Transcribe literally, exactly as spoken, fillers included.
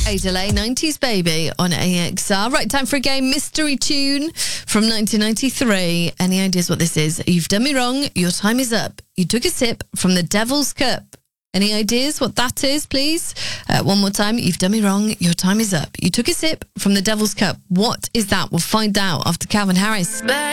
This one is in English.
Delay nineties Baby on A X R. Right, time for a game. Mystery tune from nineteen ninety-three. Any ideas what this is? You've done me wrong. Your time is up. You took a sip from the Devil's Cup. Any ideas what that is, please? Uh, one more time. You've done me wrong. Your time is up. You took a sip from the Devil's Cup. What is that? We'll find out after Calvin Harris.